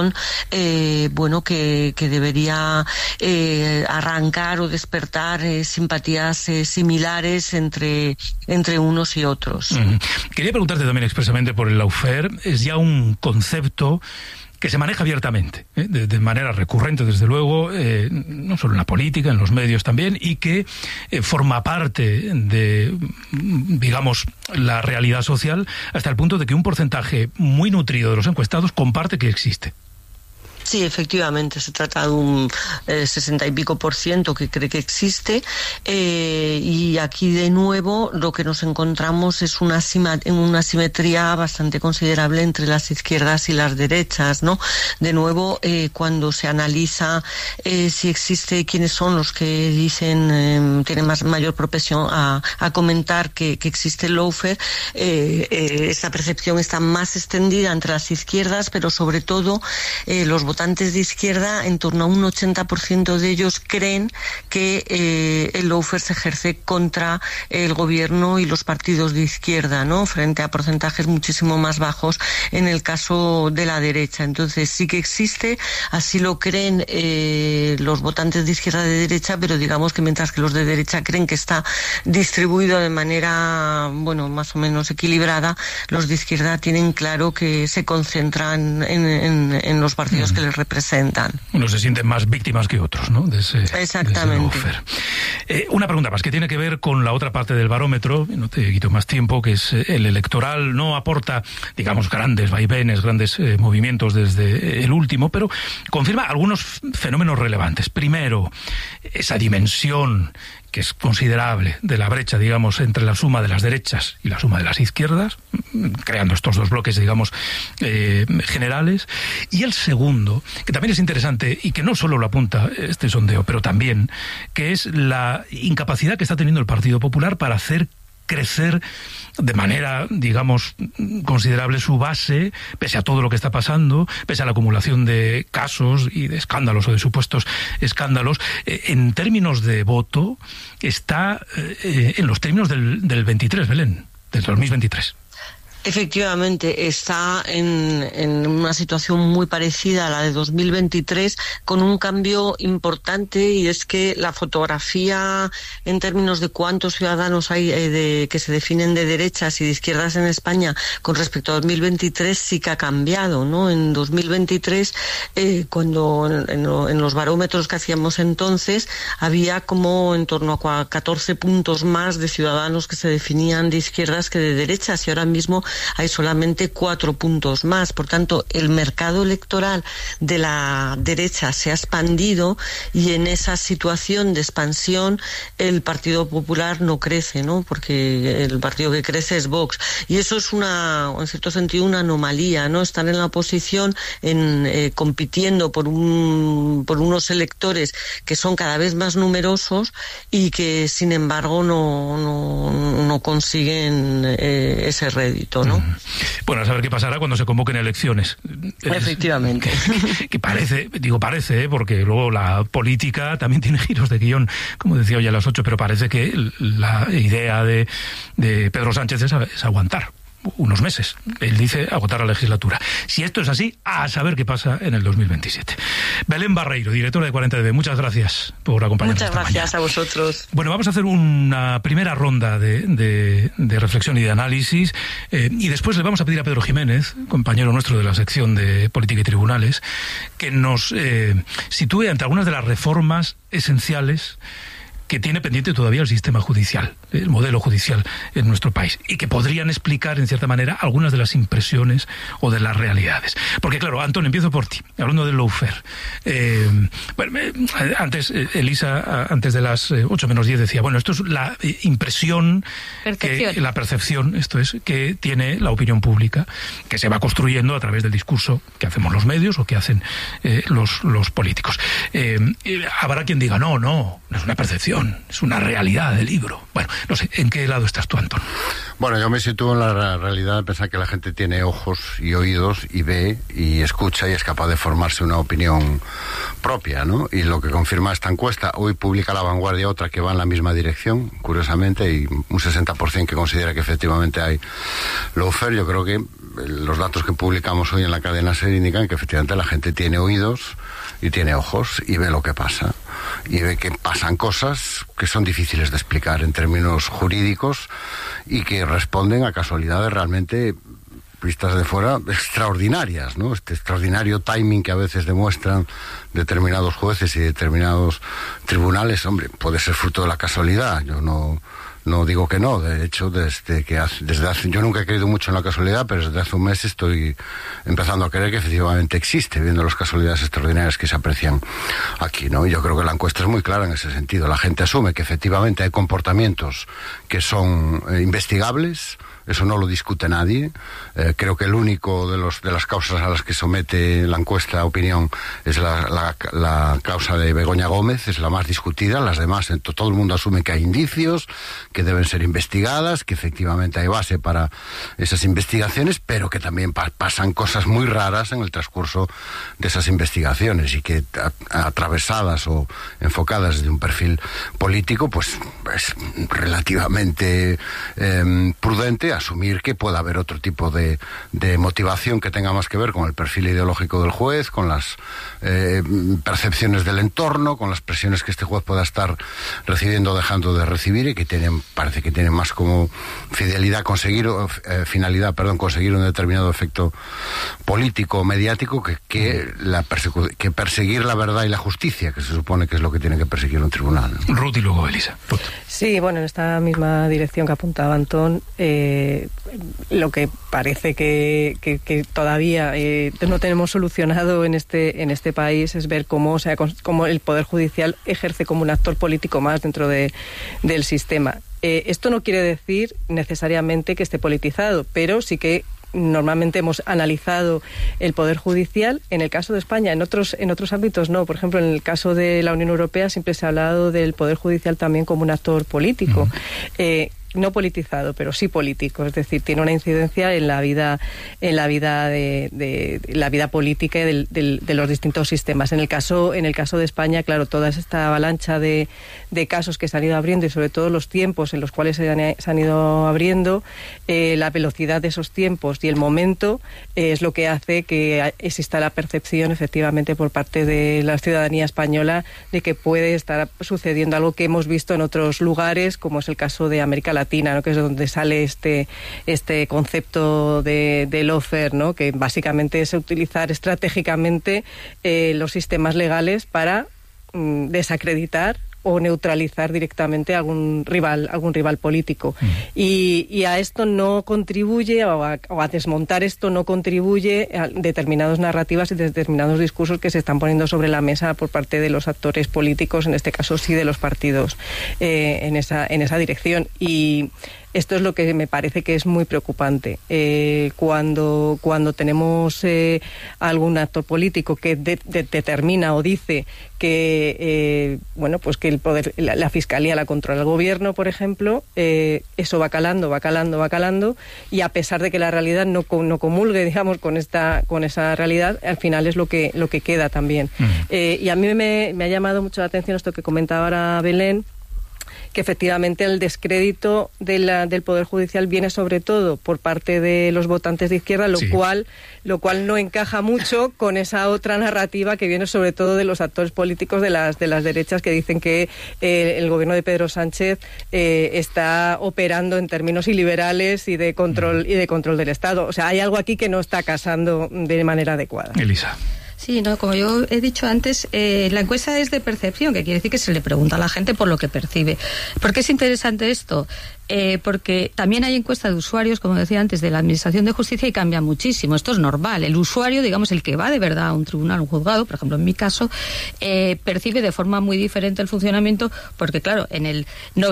situación que debería arrancar o despertar simpatías similares entre unos y otros. Quería preguntarte también expresamente por el lawfare. Es ya un concepto que se maneja abiertamente, de manera recurrente, desde luego, no solo en la política, en los medios también, y que forma parte de, digamos, la realidad social, hasta el punto de que un porcentaje muy nutrido de los encuestados comparte que existe. Sí, efectivamente, se trata de un 60 y pico % que cree que existe, y aquí de nuevo lo que nos encontramos es una asimetría bastante considerable entre las izquierdas y las derechas, ¿no? De nuevo, cuando se analiza si existe, quiénes son los que dicen, tienen mayor propensión a comentar que existe el lawfare, esa percepción está más extendida entre las izquierdas, pero sobre todo los votantes de izquierda, en torno a un 80% de ellos creen que el lawfare se ejerce contra el gobierno y los partidos de izquierda, ¿no? Frente a porcentajes muchísimo más bajos en el caso de la derecha. Entonces sí que existe, así lo creen los votantes de izquierda y de derecha, pero digamos que mientras que los de derecha creen que está distribuido de manera, más o menos equilibrada, los de izquierda tienen claro que se concentran en los partidos que les representan. Unos se sienten más víctimas que otros, ¿no? Exactamente. Una pregunta más que tiene que ver con la otra parte del barómetro, no te quito más tiempo, que es el electoral. No aporta, digamos, grandes vaivenes, grandes movimientos desde el último, pero confirma algunos fenómenos relevantes. Primero, esa dimensión que es considerable de la brecha, digamos, entre la suma de las derechas y la suma de las izquierdas, creando estos dos bloques, digamos, generales. Y el segundo, que también es interesante y que no solo lo apunta este sondeo, pero también, que es la incapacidad que está teniendo el Partido Popular para hacer crecer de manera, digamos, considerable su base, pese a todo lo que está pasando, pese a la acumulación de casos y de escándalos o de supuestos escándalos. En términos de voto, está en los términos del 23, Belén, del 2023. Efectivamente, está en una situación muy parecida a la de 2023, con un cambio importante, y es que la fotografía en términos de cuántos ciudadanos hay que se definen de derechas y de izquierdas en España con respecto a 2023 sí que ha cambiado, ¿no? En 2023, cuando en los barómetros que hacíamos entonces, había como en torno a 14 puntos más de ciudadanos que se definían de izquierdas que de derechas, y ahora mismo hay solamente 4 puntos más. Por tanto, el mercado electoral de la derecha se ha expandido, y en esa situación de expansión el Partido Popular no crece, ¿no? Porque el partido que crece es Vox. Y eso es en cierto sentido, una anomalía, ¿no? Están en la oposición, compitiendo por unos electores que son cada vez más numerosos y que, sin embargo, no consiguen ese rédito, ¿no? Bueno, a saber qué pasará cuando se convoquen elecciones. Efectivamente. Que parece, porque luego la política también tiene giros de guión, como decía hoy a las 8, pero parece que la idea de Pedro Sánchez es aguantar unos meses. Él dice agotar la legislatura. Si esto es así, a saber qué pasa en el 2027. Belén Barreiro, directora de 40DB, muchas gracias por acompañarnos. Muchas gracias a vosotros. Bueno, vamos a hacer una primera ronda de reflexión y de análisis, y después le vamos a pedir a Pedro Jiménez, compañero nuestro de la sección de Política y Tribunales, que nos sitúe ante algunas de las reformas esenciales que tiene pendiente todavía el sistema judicial, el modelo judicial en nuestro país, y que podrían explicar, en cierta manera, algunas de las impresiones o de las realidades. Porque, claro, Antón, empiezo por ti, hablando del lawfare. Antes, Elisa, antes de las 8 menos 10, decía, bueno, esto es la impresión, la percepción, esto es, que tiene la opinión pública, que se va construyendo a través del discurso que hacemos los medios o que hacen los políticos. Habrá quien diga, no, no es una percepción, es una realidad del libro. Bueno, no sé, ¿en qué lado estás tú, Antón? Bueno, yo me sitúo en la realidad de pensar que la gente tiene ojos y oídos y ve y escucha y es capaz de formarse una opinión propia, ¿no? Y lo que confirma esta encuesta, hoy publica La Vanguardia otra que va en la misma dirección, curiosamente, y un 60% que considera que efectivamente hay lawfare. Yo creo que los datos que publicamos hoy en la cadena SER indican que efectivamente la gente tiene oídos y tiene ojos y ve lo que pasa. Y ve que pasan cosas que son difíciles de explicar en términos jurídicos y que responden a casualidades realmente, vistas de fuera, extraordinarias, ¿no? Este extraordinario timing que a veces demuestran determinados jueces y determinados tribunales, hombre, puede ser fruto de la casualidad. Yo no digo que no, de hecho, yo nunca he creído mucho en la casualidad, pero desde hace un mes estoy empezando a creer que efectivamente existe, viendo las casualidades extraordinarias que se aprecian aquí, ¿no? Y yo creo que la encuesta es muy clara en ese sentido. La gente asume que efectivamente hay comportamientos que son investigables. Eso no lo discute nadie. Creo que el único de las causas a las que somete la encuesta a opinión es la causa de Begoña Gómez, es la más discutida. Las demás, todo el mundo asume que hay indicios, que deben ser investigadas, que efectivamente hay base para esas investigaciones, pero que también pasan cosas muy raras en el transcurso de esas investigaciones y que atravesadas o enfocadas desde un perfil político, pues es relativamente prudente asumir que pueda haber otro tipo de motivación que tenga más que ver con el perfil ideológico del juez, con las percepciones del entorno, con las presiones que este juez pueda estar recibiendo o dejando de recibir, y que parece que tienen más como finalidad conseguir un determinado efecto político o mediático que perseguir la verdad y la justicia, que se supone que es lo que tiene que perseguir un tribunal, ¿no? Ruth y luego Elisa. Ruth. Sí, bueno, en esta misma dirección que apuntaba Antón, lo que parece que todavía no tenemos solucionado en este país es ver cómo el Poder Judicial ejerce como un actor político más dentro del sistema. Esto no quiere decir necesariamente que esté politizado, pero sí que normalmente hemos analizado el Poder Judicial. En el caso de España, en otros ámbitos no. Por ejemplo, en el caso de la Unión Europea siempre se ha hablado del Poder Judicial también como un actor político. No politizado, pero sí político, es decir, tiene una incidencia en la vida de la vida política de los distintos sistemas. En el caso de España, claro, toda esta avalancha de casos que se han ido abriendo y sobre todo los tiempos en los cuales se han ido abriendo, la velocidad de esos tiempos y el momento es lo que hace que exista la percepción efectivamente por parte de la ciudadanía española de que puede estar sucediendo algo que hemos visto en otros lugares, como es el caso de América Latina, ¿no? Que es donde sale este concepto de lawfare, ¿no? Que básicamente es utilizar estratégicamente los sistemas legales para desacreditar o neutralizar directamente algún rival político. Y a esto no contribuye, o a desmontar esto no contribuye a determinadas narrativas y determinados discursos que se están poniendo sobre la mesa por parte de los actores políticos, en este caso sí de los partidos, en esa dirección. Y esto es lo que me parece que es muy preocupante. Cuando tenemos algún actor político que determina o dice que pues que la Fiscalía la controla el Gobierno, por ejemplo, eso va calando, y a pesar de que la realidad no comulgue, digamos, con esa realidad, al final es lo que queda también. Y a mí me ha llamado mucho la atención esto que comentaba ahora Belén, que efectivamente el descrédito del Poder Judicial viene sobre todo por parte de los votantes de izquierda, lo cual no encaja mucho con esa otra narrativa que viene sobre todo de los actores políticos de las derechas, que dicen que el gobierno de Pedro Sánchez está operando en términos iliberales y de control del Estado. O sea, hay algo aquí que no está casando de manera adecuada. Elisa. Sí, no, como yo he dicho antes, la encuesta es de percepción, que quiere decir que se le pregunta a la gente por lo que percibe. ¿Por qué es interesante esto? porque también hay encuesta de usuarios, como decía antes, de la Administración de Justicia y cambia muchísimo. Esto es normal. El usuario, digamos, el que va de verdad a un tribunal, un juzgado, por ejemplo, en mi caso, percibe de forma muy diferente el funcionamiento, porque claro, en el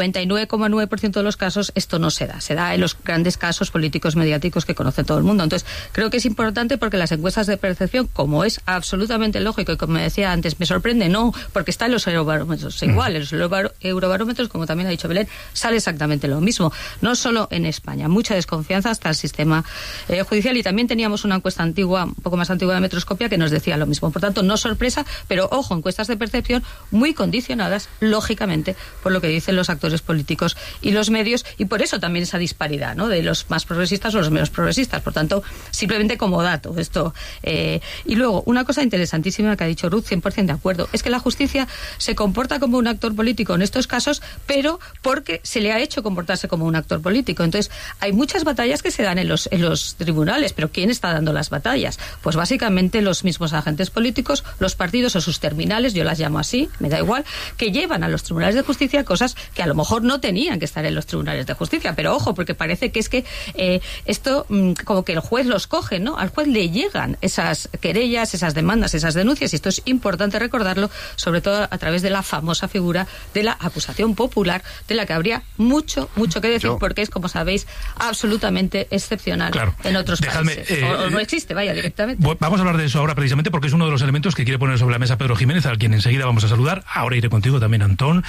99,9% de los casos esto no se da en los grandes casos políticos mediáticos que conoce todo el mundo. Entonces, creo que es importante porque las encuestas de percepción, como es absolutamente lógico y como decía antes, me sorprende, no, porque está en los eurobarómetros igual, en los eurobarómetros, como también ha dicho Belén, sale exactamente lo mismo. No solo en España, mucha desconfianza hasta el sistema judicial, y también teníamos una encuesta antigua, un poco más antigua de Metroscopia, que nos decía lo mismo. Por tanto, no sorpresa, pero ojo, encuestas de percepción muy condicionadas, lógicamente, por lo que dicen los actores políticos y los medios, y por eso también esa disparidad, ¿no?, de los más progresistas o los menos progresistas. Por tanto, simplemente como dato esto. Y luego, una cosa interesantísima que ha dicho Ruth, 100% de acuerdo, es que la justicia se comporta como un actor político en estos casos, pero porque se le ha hecho comportarse como un actor político. Entonces, hay muchas batallas que se dan en los tribunales, pero ¿quién está dando las batallas? Pues básicamente los mismos agentes políticos, los partidos o sus terminales, yo las llamo así, me da igual, que llevan a los tribunales de justicia cosas que a lo mejor no tenían que estar en los tribunales de justicia, pero ojo, porque parece que es que esto como que el juez los coge, ¿no? Al juez le llegan esas querellas, esas demandas, esas denuncias, y esto es importante recordarlo, sobre todo a través de la famosa figura de la acusación popular, de la que habría mucho que decir, porque es, como sabéis, absolutamente excepcional, claro, en otros países. O no existe, vaya, directamente. Vamos a hablar de eso ahora precisamente porque es uno de los elementos que quiere poner sobre la mesa Pedro Jiménez, al quien enseguida vamos a saludar. Ahora iré contigo también, Antón.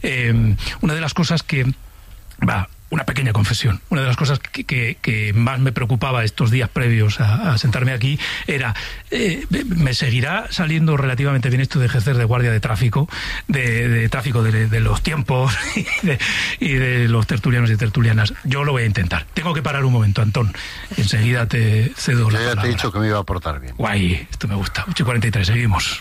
Una de las cosas que... Una pequeña confesión. Una de las cosas que más me preocupaba estos días previos a sentarme aquí era, ¿me seguirá saliendo relativamente bien esto de ejercer de guardia de tráfico, de tráfico de los tiempos y de los tertulianos y tertulianas? Yo lo voy a intentar. Tengo que parar un momento, Antón. Enseguida te cedo la palabra. Yo ya te he dicho que me iba a portar bien. Guay, esto me gusta. 8:43, seguimos.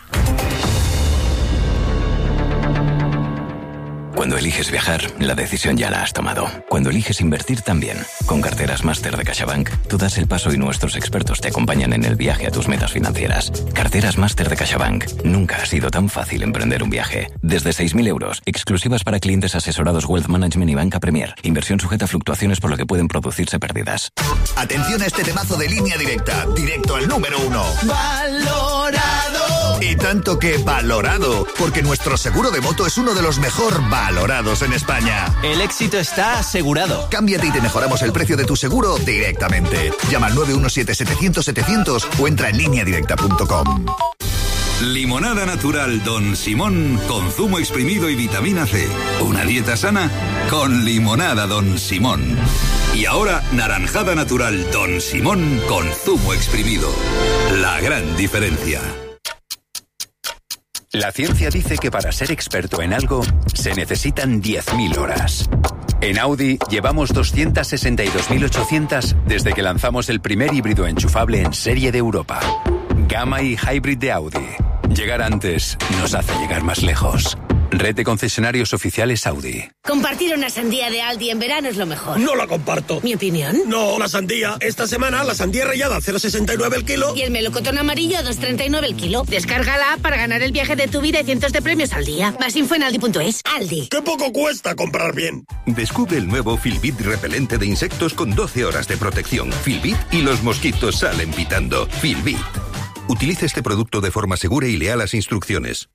Cuando eliges viajar, la decisión ya la has tomado. Cuando eliges invertir, también. Con Carteras Máster de CaixaBank, tú das el paso y nuestros expertos te acompañan en el viaje a tus metas financieras. Carteras Máster de CaixaBank. Nunca ha sido tan fácil emprender un viaje. Desde 6.000 euros, exclusivas para clientes asesorados Wealth Management y Banca Premier. Inversión sujeta a fluctuaciones, por lo que pueden producirse pérdidas. Atención a este temazo de Línea Directa. Directo al número 1. ¡Valorado! Y tanto que valorado, porque nuestro seguro de moto es uno de los mejor valorados en España. El éxito está asegurado. Cámbiate y te mejoramos el precio de tu seguro directamente. Llama al 917-700-700 o entra en lineadirecta.com. Limonada natural Don Simón con zumo exprimido y vitamina C. Una dieta sana con limonada Don Simón. Y ahora naranjada natural Don Simón con zumo exprimido. La gran diferencia. La ciencia dice que para ser experto en algo se necesitan 10.000 horas. En Audi llevamos 262.800 desde que lanzamos el primer híbrido enchufable en serie de Europa. Gamma y Hybrid de Audi. Llegar antes nos hace llegar más lejos. Red de concesionarios oficiales Audi. Compartir una sandía de Aldi en verano es lo mejor. No la comparto. ¿Mi opinión? No, la sandía. Esta semana la sandía rallada a 0,69 el kilo. Y el melocotón amarillo a 2,39 el kilo. Descárgala para ganar el viaje de tu vida y cientos de premios al día. Más info en aldi.es. Aldi. ¡Qué poco cuesta comprar bien! Descubre el nuevo Filbit repelente de insectos con 12 horas de protección. Filbit y los mosquitos salen pitando. Filbit. Utilice este producto de forma segura y lea las instrucciones.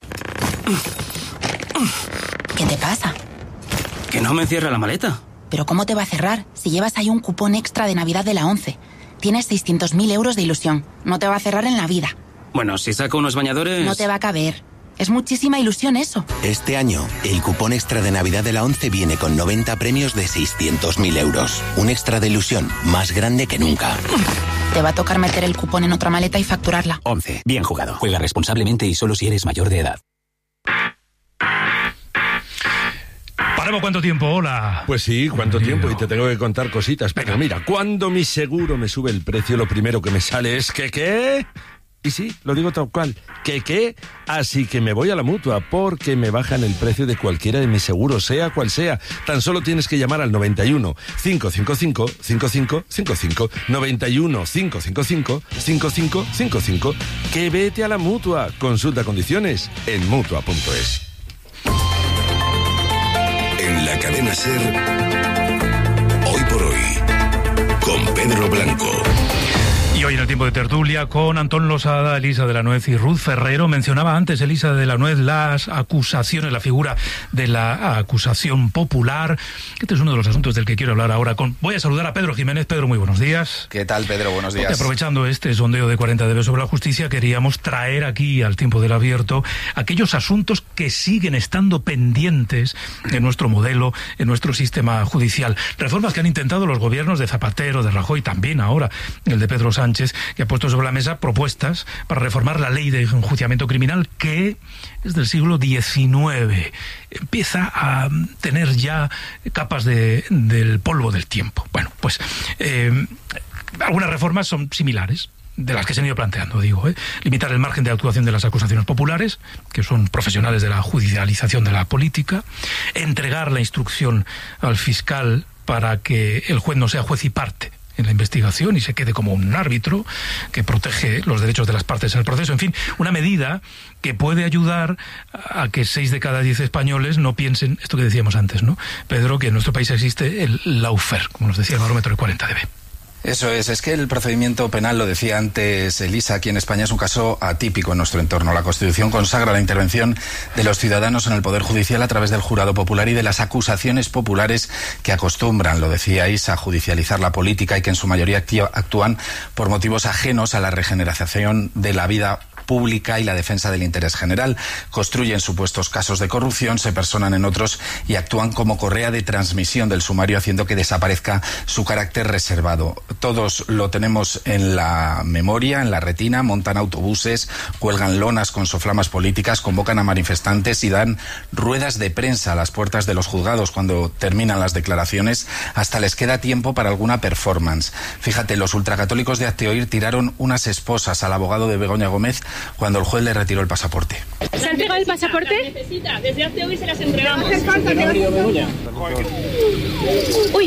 ¿Qué te pasa? Que no me cierra la maleta. ¿Pero cómo te va a cerrar si llevas ahí un cupón extra de Navidad de la 11? Tienes 600.000 euros de ilusión. No te va a cerrar en la vida. Bueno, si saco unos bañadores... No te va a caber. Es muchísima ilusión eso. Este año, el cupón extra de Navidad de la 11 viene con 90 premios de 600.000 euros. Un extra de ilusión más grande que nunca. Te va a tocar meter el cupón en otra maleta y facturarla. 11. Bien jugado. Juega responsablemente y solo si eres mayor de edad. ¿Paremos cuánto tiempo? Hola. Pues sí, cuánto tiempo, y te tengo que contar cositas. Pero mira, cuando mi seguro me sube el precio, lo primero que me sale es que ¿qué? Y sí, lo digo tal cual, ¿qué? Así que me voy a la Mutua porque me bajan el precio de cualquiera de mis seguros, sea cual sea. Tan solo tienes que llamar al 91 555 5555, 91 555 5555, que vete a la Mutua. Consulta condiciones en Mutua.es. En la cadena SER, con Pedro Blanco. Y hoy en el tiempo de tertulia con Antón Losada, Elisa de la Nuez y Ruth Ferrero. Mencionaba antes Elisa de la Nuez las acusaciones, la figura de la acusación popular. Este es uno de los asuntos del que quiero hablar ahora. Voy a saludar a Pedro Jiménez. Pedro, muy buenos días. ¿Qué tal, Pedro? Buenos días. Porque aprovechando este sondeo de 40dB sobre la justicia, queríamos traer aquí al tiempo del abierto aquellos asuntos que siguen estando pendientes en nuestro modelo, en nuestro sistema judicial. Reformas que han intentado los gobiernos de Zapatero, de Rajoy, también ahora el de Pedro Sánchez, que ha puesto sobre la mesa propuestas para reformar la ley de enjuiciamiento criminal, que es del siglo XIX. Empieza a tener ya capas del polvo del tiempo. Bueno, pues algunas reformas son similares, de las que se han ido planteando, limitar el margen de actuación de las acusaciones populares, que son profesionales de la judicialización de la política, entregar la instrucción al fiscal para que el juez no sea juez y parte en la investigación y se quede como un árbitro que protege los derechos de las partes en el proceso. En fin, una medida que puede ayudar a que 6 de cada 10 españoles no piensen, esto que decíamos antes, ¿no, Pedro? Que en nuestro país existe el lawfare, como nos decía el barómetro de 40dB. Eso es que el procedimiento penal, lo decía antes Elisa, aquí en España es un caso atípico en nuestro entorno. La Constitución consagra la intervención de los ciudadanos en el Poder Judicial a través del jurado popular y de las acusaciones populares que acostumbran, lo decía Isa, a judicializar la política y que en su mayoría actúan por motivos ajenos a la regeneración de la vida pública y la defensa del interés general. Construyen supuestos casos de corrupción, se personan en otros y actúan como correa de transmisión del sumario, haciendo que desaparezca su carácter reservado. Todos lo tenemos en la memoria, en la retina. Montan autobuses, cuelgan lonas con soflamas políticas, convocan a manifestantes y dan ruedas de prensa a las puertas de los juzgados cuando terminan las declaraciones. Hasta les queda tiempo para alguna performance. Fíjate, los ultracatólicos de Hazte Oír tiraron unas esposas al abogado de Begoña Gómez cuando el juez le retiró el pasaporte. ¿Se ha entregado el pasaporte? Necesita, desde Hazte Oír se las entregamos. Uy.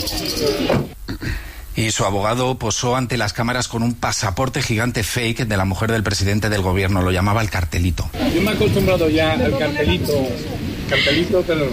Y su abogado posó ante las cámaras con un pasaporte gigante fake de la mujer del presidente del gobierno. Lo llamaba el cartelito. Yo me he acostumbrado ya al cartelito pero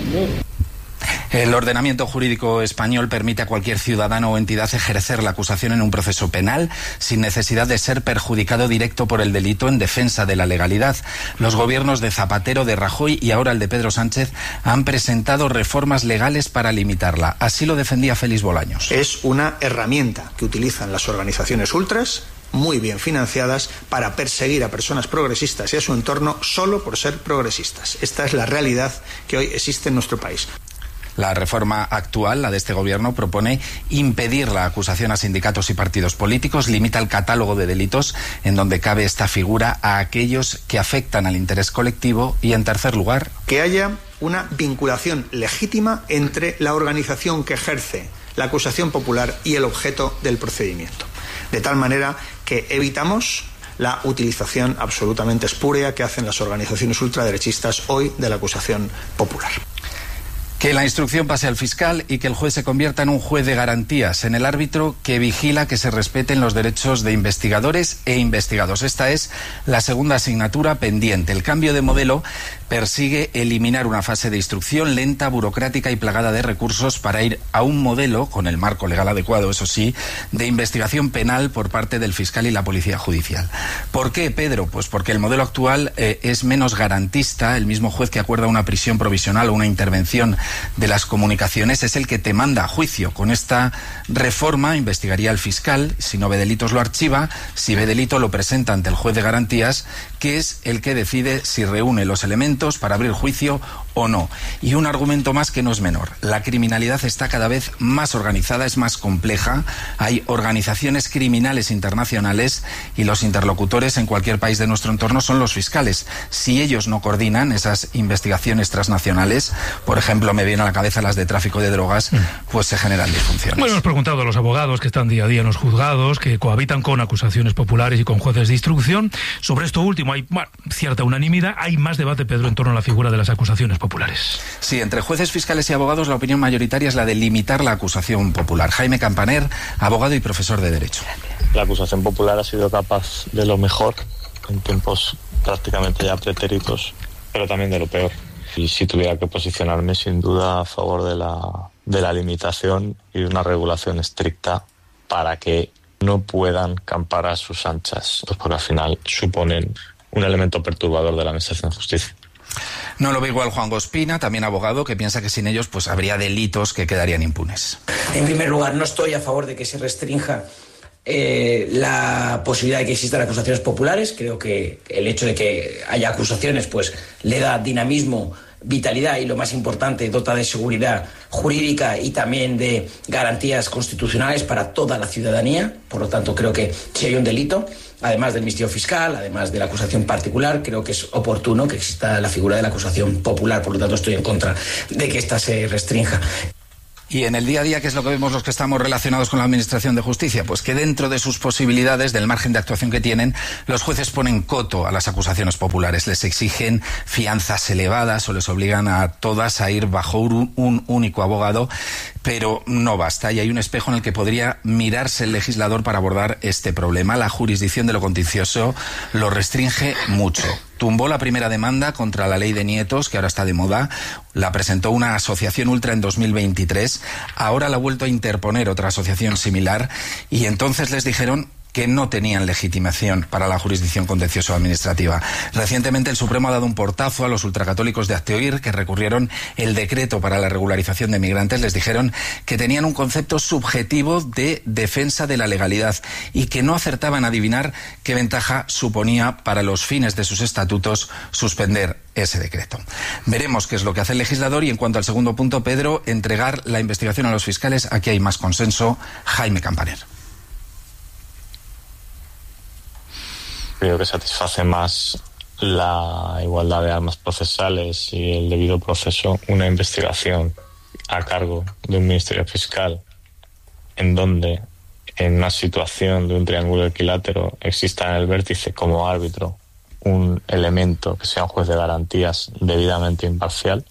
El ordenamiento jurídico español permite a cualquier ciudadano o entidad ejercer la acusación en un proceso penal sin necesidad de ser perjudicado directo por el delito en defensa de la legalidad. Los gobiernos de Zapatero, de Rajoy y ahora el de Pedro Sánchez han presentado reformas legales para limitarla. Así lo defendía Félix Bolaños. Es una herramienta que utilizan las organizaciones ultras, muy bien financiadas, para perseguir a personas progresistas y a su entorno solo por ser progresistas. Esta es la realidad que hoy existe en nuestro país. La reforma actual, la de este gobierno, propone impedir la acusación a sindicatos y partidos políticos, limita el catálogo de delitos en donde cabe esta figura a aquellos que afectan al interés colectivo y, en tercer lugar, que haya una vinculación legítima entre la organización que ejerce la acusación popular y el objeto del procedimiento. De tal manera que evitamos la utilización absolutamente espúrea que hacen las organizaciones ultraderechistas hoy de la acusación popular. Que la instrucción pase al fiscal y que el juez se convierta en un juez de garantías, en el árbitro que vigila que se respeten los derechos de investigadores e investigados. Esta es la segunda asignatura pendiente. El cambio de modelo persigue eliminar una fase de instrucción lenta, burocrática y plagada de recursos para ir a un modelo, con el marco legal adecuado, eso sí, de investigación penal por parte del fiscal y la policía judicial. ¿Por qué, Pedro? Pues porque el modelo actual es menos garantista. El mismo juez que acuerda una prisión provisional o una intervención de las comunicaciones es el que te manda a juicio. Con esta reforma investigaría el fiscal, si no ve delitos lo archiva, si ve delito lo presenta ante el juez de garantías, que es el que decide si reúne los elementos para abrir juicio o no. Y un argumento más que no es menor: la criminalidad está cada vez más organizada, es más compleja, hay organizaciones criminales internacionales y los interlocutores en cualquier país de nuestro entorno son los fiscales. Si ellos no coordinan esas investigaciones transnacionales, por ejemplo, me vienen a la cabeza las de tráfico de drogas, pues se generan disfunciones. Bueno, hemos preguntado a los abogados que están día a día en los juzgados, que cohabitan con acusaciones populares y con jueces de instrucción. Sobre esto último hay cierta unanimidad. Hay más debate, Pedro, en torno a la figura de las acusaciones populares. Sí, entre jueces, fiscales y abogados la opinión mayoritaria es la de limitar la acusación popular. Jaime Campaner, abogado y profesor de Derecho. La acusación popular ha sido capaz de lo mejor en tiempos prácticamente ya pretéritos, pero también de lo peor. Y si tuviera que posicionarme, sin duda a favor de la limitación y una regulación estricta para que no puedan campar a sus anchas, pues porque al final suponen un elemento perturbador de la Administración de Justicia. No lo ve igual Juan Gospina, también abogado, que piensa que sin ellos pues habría delitos que quedarían impunes. En primer lugar, no estoy a favor de que se restrinja la posibilidad de que existan acusaciones populares. Creo que el hecho de que haya acusaciones pues le da dinamismo, vitalidad y, lo más importante, dota de seguridad jurídica y también de garantías constitucionales para toda la ciudadanía. Por lo tanto, creo que si hay un delito, además del Ministerio Fiscal, además de la acusación particular, creo que es oportuno que exista la figura de la acusación popular. Por lo tanto, estoy en contra de que ésta se restrinja. Y en el día a día, ¿qué es lo que vemos los que estamos relacionados con la Administración de Justicia? Pues que dentro de sus posibilidades, del margen de actuación que tienen, los jueces ponen coto a las acusaciones populares. Les exigen fianzas elevadas o les obligan a todas a ir bajo un único abogado, pero no basta. Y hay un espejo en el que podría mirarse el legislador para abordar este problema. La jurisdicción de lo contencioso lo restringe mucho. Tumbó la primera demanda contra la ley de nietos, que ahora está de moda. La presentó una asociación ultra en 2023. Ahora la ha vuelto a interponer otra asociación similar. Y entonces les dijeron que no tenían legitimación para la jurisdicción contencioso-administrativa. Recientemente el Supremo ha dado un portazo a los ultracatólicos de Hazte-Oír, que recurrieron el decreto para la regularización de migrantes. Les dijeron que tenían un concepto subjetivo de defensa de la legalidad y que no acertaban a adivinar qué ventaja suponía para los fines de sus estatutos suspender ese decreto. Veremos qué es lo que hace el legislador. Y en cuanto al segundo punto, Pedro, entregar la investigación a los fiscales. Aquí hay más consenso. Jaime Campaner. Creo que satisface más la igualdad de armas procesales y el debido proceso una investigación a cargo de un ministerio fiscal en donde, en una situación de un triángulo equilátero, exista en el vértice como árbitro un elemento que sea un juez de garantías debidamente imparcial.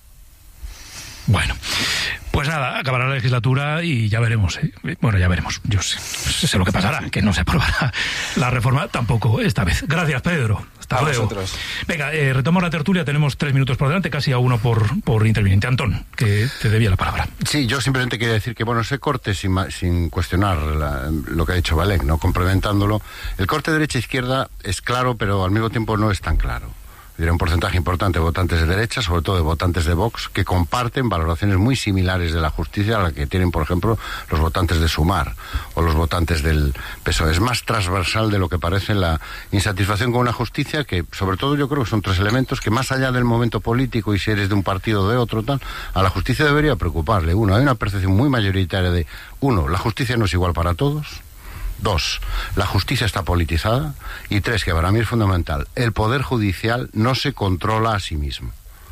Bueno, pues nada, acabará la legislatura y ya veremos. Bueno, ya veremos. Yo sé lo que pasará, que no se aprobará la reforma tampoco esta vez. Gracias, Pedro. Hasta luego. Vosotros. Venga, retomamos la tertulia. Tenemos 3 minutos por delante, casi a uno por interviniente. Antón, que te debía la palabra. Sí, yo simplemente quería decir que, bueno, ese corte, sin cuestionar lo que ha dicho Valek, ¿no? Complementándolo, el corte derecha-izquierda es claro, pero al mismo tiempo no es tan claro. Diré un porcentaje importante de votantes de derecha, sobre todo de votantes de Vox, que comparten valoraciones muy similares de la justicia a la que tienen, por ejemplo, los votantes de Sumar o los votantes del PSOE. Es más transversal de lo que parece la insatisfacción con una justicia que, sobre todo, yo creo que son 3 elementos que, más allá del momento político y si eres de un partido o de otro, tal, a la justicia debería preocuparle. Uno, hay una percepción muy mayoritaria de, la justicia no es igual para todos. 2, la justicia está politizada. Y 3, que para mí es fundamental, el Poder Judicial no se controla a sí mismo.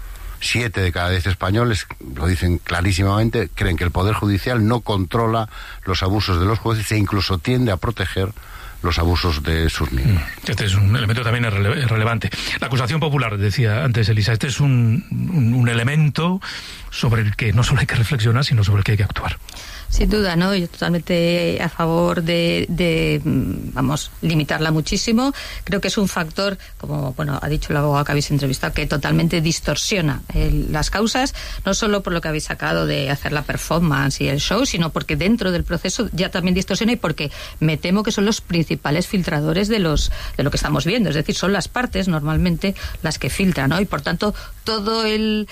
7 de cada 10 españoles, lo dicen clarísimamente, creen que el Poder Judicial no controla los abusos de los jueces e incluso tiende a proteger los abusos de sus miembros. Este es un elemento también relevante. La acusación popular, decía antes Elisa, este es un elemento sobre el que no solo hay que reflexionar, sino sobre el que hay que actuar. Sin duda, ¿no? Yo totalmente a favor de limitarla muchísimo. Creo que es un factor, como ha dicho el abogado que habéis entrevistado, que totalmente distorsiona las causas, no solo por lo que habéis sacado de hacer la performance y el show, sino porque dentro del proceso ya también distorsiona, y porque me temo que son los principales filtradores de lo que estamos viendo. Es decir, son las partes normalmente las que filtran, ¿no? Y por tanto todo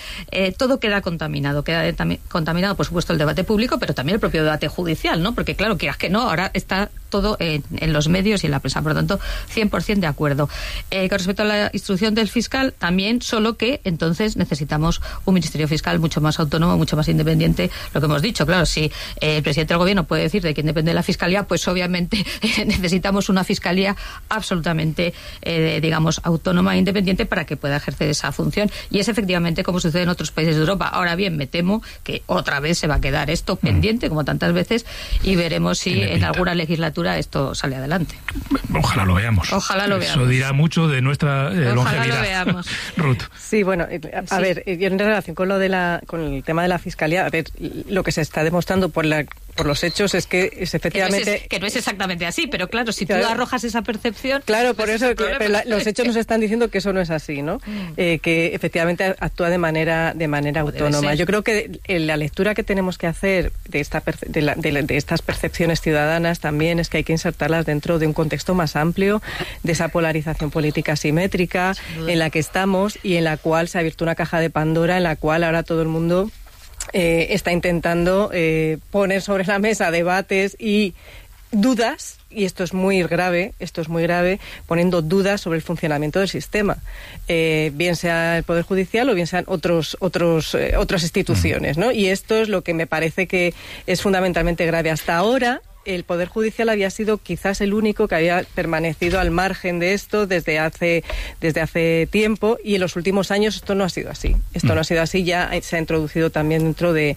queda contaminado. Queda contaminado, por supuesto, el debate público, pero también el propio debate judicial, ¿no? Porque claro, quieras que no, ahora está todo en los medios y en la prensa. Por lo tanto, 100% de acuerdo. Con respecto a la instrucción del fiscal, también, solo que entonces necesitamos un ministerio fiscal mucho más autónomo, mucho más independiente. Lo que hemos dicho, claro, si el presidente del gobierno puede decir de quién depende de la fiscalía, pues obviamente necesitamos una fiscalía absolutamente, autónoma e independiente para que pueda ejercer esa función. Y es efectivamente como sucede en otros países de Europa. Ahora bien, me temo que otra vez se va a quedar esto pendiente, como tantas veces, y veremos si en alguna legislatura esto sale adelante. Ojalá lo veamos. Ojalá lo veamos. Eso dirá mucho de nuestra longevidad. Ojalá lo veamos. Ruth. Sí, bueno, a ver, en relación con con el tema de la fiscalía, a ver, lo que se está demostrando por por los hechos es que es efectivamente... Que no es exactamente así, pero claro, si tú arrojas esa percepción... Claro, por eso los hechos nos están diciendo que eso no es así, ¿no? Que efectivamente actúa de manera autónoma. Yo creo que la lectura que tenemos que hacer de estas percepciones ciudadanas también es que hay que insertarlas dentro de un contexto más amplio, de esa polarización política asimétrica en la que estamos y en la cual se ha abierto una caja de Pandora, en la cual ahora todo el mundo está intentando poner sobre la mesa debates y dudas, y esto es muy grave, poniendo dudas sobre el funcionamiento del sistema, bien sea el Poder Judicial o bien sean otras instituciones, ¿no? Y esto es lo que me parece que es fundamentalmente grave. Hasta ahora el Poder Judicial había sido quizás el único que había permanecido al margen de esto desde hace tiempo, y en los últimos años esto no ha sido así. No ha sido así, ya se ha introducido también dentro de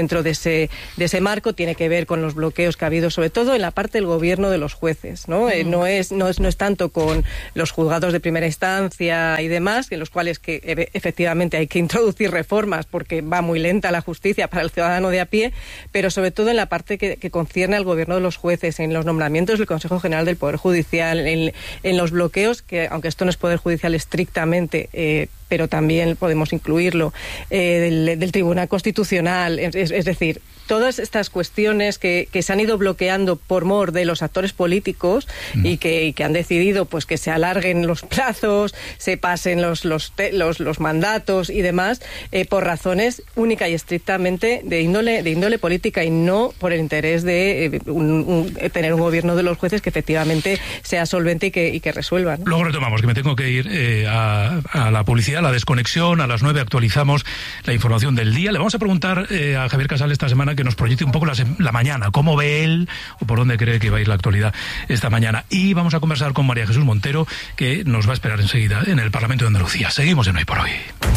ese marco. Tiene que ver con los bloqueos que ha habido, sobre todo en la parte del gobierno de los jueces, ¿no? No es tanto con los juzgados de primera instancia y demás, en los cuales que efectivamente hay que introducir reformas porque va muy lenta la justicia para el ciudadano de a pie, pero sobre todo en la parte que concierne al gobierno de los jueces, en los nombramientos del Consejo General del Poder Judicial, en los bloqueos, que aunque esto no es Poder Judicial estrictamente, pero también podemos incluirlo, del Tribunal Constitucional, es decir, todas estas cuestiones que se han ido bloqueando por mor de los actores políticos y que han decidido pues que se alarguen los plazos, se pasen los mandatos y demás, por razones única y estrictamente de índole política, y no por el interés de tener un gobierno de los jueces que efectivamente sea solvente y que resuelva, ¿no? Luego retomamos, que me tengo que ir a la publicidad, la desconexión. A las 9 actualizamos la información del día. Le vamos a preguntar a Javier Casal esta semana que nos proyecte un poco la mañana, cómo ve él o por dónde cree que va a ir la actualidad esta mañana. Y vamos a conversar con María Jesús Montero, que nos va a esperar enseguida en el Parlamento de Andalucía. Seguimos en Hoy por Hoy.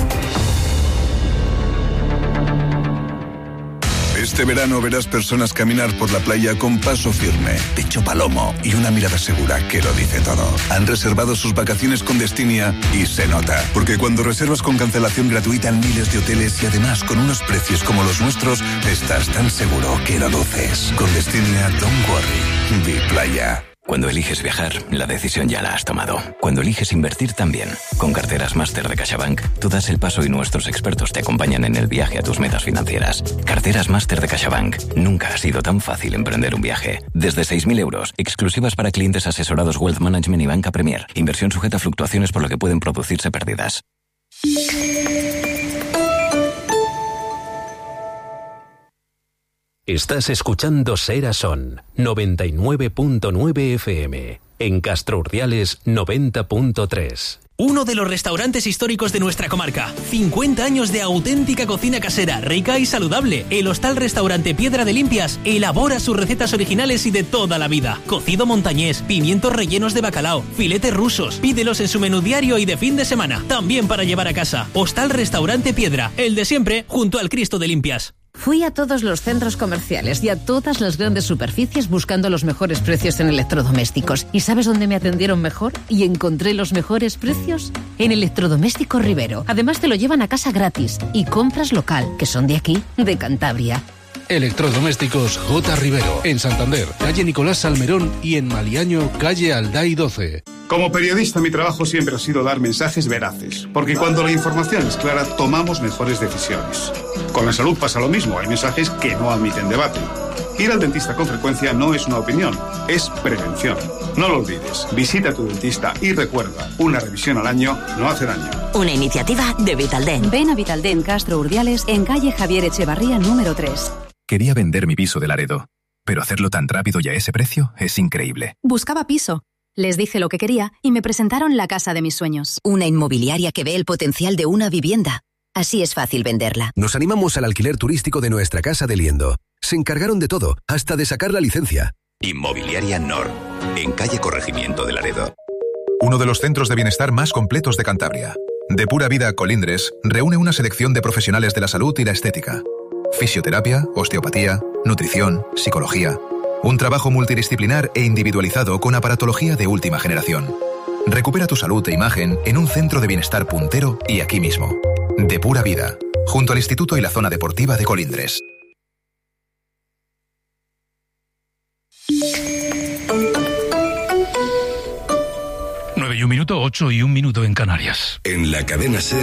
Este verano verás personas caminar por la playa con paso firme, pecho palomo y una mirada segura que lo dice todo. Han reservado sus vacaciones con Destinia y se nota, porque cuando reservas con cancelación gratuita en miles de hoteles y además con unos precios como los nuestros, estás tan seguro que lo luces. Con Destinia, don't worry, di playa. Cuando eliges viajar, la decisión ya la has tomado. Cuando eliges invertir también. Con Carteras Máster de CaixaBank, tú das el paso y nuestros expertos te acompañan en el viaje a tus metas financieras. Carteras Máster de CaixaBank. Nunca ha sido tan fácil emprender un viaje. Desde 6.000 euros, exclusivas para clientes asesorados Wealth Management y Banca Premier. Inversión sujeta a fluctuaciones por lo que pueden producirse pérdidas. Estás escuchando Sera Son, 99.9 FM. En Castro Urdiales, 90.3. Uno de los restaurantes históricos de nuestra comarca. 50 años de auténtica cocina casera, rica y saludable. El hostal-restaurante Piedra de Limpias elabora sus recetas originales y de toda la vida. Cocido montañés, pimientos rellenos de bacalao, filetes rusos. Pídelos en su menú diario y de fin de semana. También para llevar a casa. Hostal-restaurante Piedra, el de siempre, junto al Cristo de Limpias. Fui a todos los centros comerciales y a todas las grandes superficies buscando los mejores precios en electrodomésticos. ¿Y sabes dónde me atendieron mejor y encontré los mejores precios? En Electrodoméstico Rivero. Además te lo llevan a casa gratis. Y compras local, que son de aquí, de Cantabria. Electrodomésticos J. Rivero. En Santander, calle Nicolás Salmerón, y en Maliaño, calle Alday 12. Como periodista, mi trabajo siempre ha sido dar mensajes veraces, porque cuando la información es clara, tomamos mejores decisiones. Con la salud pasa lo mismo, hay mensajes que no admiten debate. Ir al dentista con frecuencia no es una opinión, es prevención. No lo olvides, visita a tu dentista y recuerda, una revisión al año no hace daño. Una iniciativa de Vitaldent. Ven a Vitaldent Castro Urdiales en calle Javier Echevarría número 3. Quería vender mi piso de Laredo, pero hacerlo tan rápido y a ese precio es increíble. Buscaba piso. Les dije lo que quería y me presentaron la casa de mis sueños. Una inmobiliaria que ve el potencial de una vivienda. Así es fácil venderla. Nos animamos al alquiler turístico de nuestra casa de Liendo. Se encargaron de todo, hasta de sacar la licencia. Inmobiliaria Nor, en calle Corregimiento de Laredo. Uno de los centros de bienestar más completos de Cantabria. De Pura Vida Colindres reúne una selección de profesionales de la salud y la estética. Fisioterapia, osteopatía, nutrición, psicología. Un trabajo multidisciplinar e individualizado con aparatología de última generación. Recupera tu salud e imagen en un centro de bienestar puntero y aquí mismo. De Pura Vida, junto al Instituto y la Zona Deportiva de Colindres. un minuto, 8 y 1 minuto en Canarias. En la cadena SER,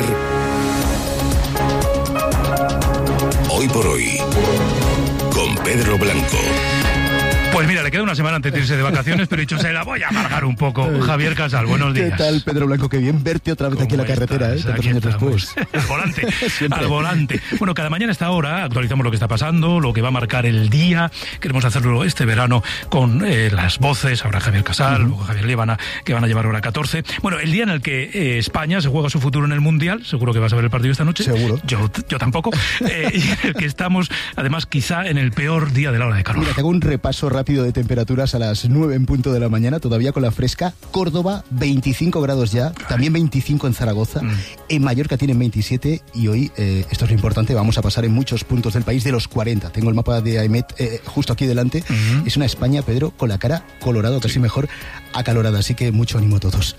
Hoy por Hoy, con Pedro Blanco. Pues mira, le queda una semana antes de irse de vacaciones, pero he dicho, se la voy a amargar un poco. Javier Casal, buenos días. ¿Qué tal, Pedro Blanco? Qué bien verte otra vez aquí en la carretera, tantos años después. Al volante. Bueno, cada mañana a esta hora actualizamos lo que está pasando, lo que va a marcar el día. Queremos hacerlo este verano con las voces. Habrá Javier Casal, luego Javier Líbana, que van a llevar hora 14. Bueno, el día en el que España se juega su futuro en el Mundial. Seguro que vas a ver el partido esta noche. Seguro. Yo tampoco. Y en el que estamos, además, quizá en el peor día de la hora de calor. Mira, te hago un repaso rápido de temperaturas a las 9 en punto de la mañana, todavía con la fresca. Córdoba, 25 grados ya, también 25 en Zaragoza, en Mallorca tienen 27 y hoy, esto es lo importante, vamos a pasar en muchos puntos del país de los 40. Tengo el mapa de AEMET justo aquí delante. Es una España, Pedro, con la cara colorada, casi mejor acalorada, así que mucho ánimo a todos.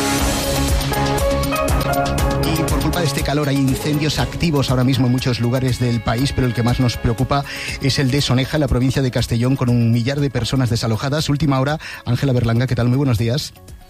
Y por culpa de este calor hay incendios activos ahora mismo en muchos lugares del país, pero el que más nos preocupa es el de Soneja, en la provincia de Castellón, con 1 millar de personas desalojadas. Última hora, Ángela Berlanga, ¿qué tal? Muy buenos días.